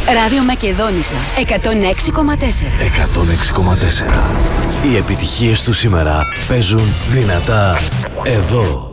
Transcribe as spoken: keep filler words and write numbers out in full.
Ράδιο Μακεδόνισσα εκατόν έξι κόμμα τέσσερα. εκατόν έξι κόμμα τέσσερα. Οι επιτυχίες του σήμερα παίζουν δυνατά εδώ.